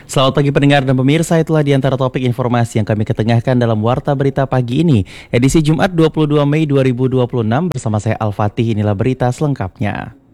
Selamat pagi pendengar dan pemirsa, itulah di antara topik informasi yang kami ketengahkan dalam Warta Berita pagi ini, edisi Jumat 22 Mei 2026 bersama saya Al-Fatih, inilah berita selengkapnya.